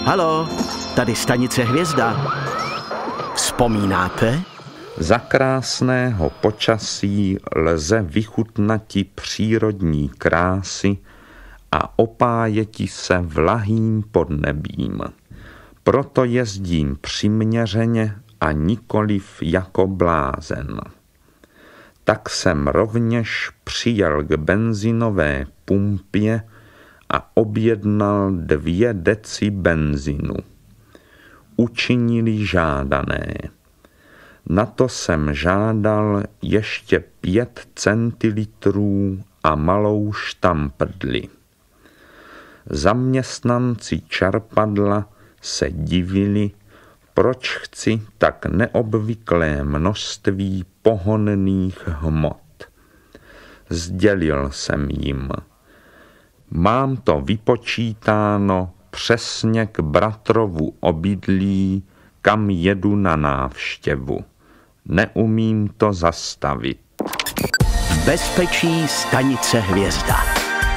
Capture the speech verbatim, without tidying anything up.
Halo, tady stanice Hvězda. Vzpomínáte? Za krásného počasí lze vychutnati přírodní krásy a opájeti se vlahým podnebím. Proto jezdím přiměřeně a nikoliv jako blázen. Tak jsem rovněž přijel k benzinové pumpě a objednal dvě deci benzinu. Učinili žádané. Na to jsem žádal ještě pět centilitrů a malou štamprdli. Zaměstnanci čerpadla se divili, proč chci tak neobvyklé množství pohonných hmot. Sdělil jsem jim. Mám to vypočítáno přesně k bratrovu obydlí, kam jedu na návštěvu. Neumím to zastavit. V bezpečí stanice Hvězda.